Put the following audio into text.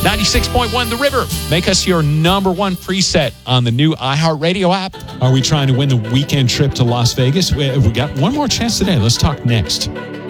96.1 The River. Make us your number one preset on the new iHeartRadio app. Are we trying to win the weekend trip to Las Vegas? We got one more chance today. Let's talk next.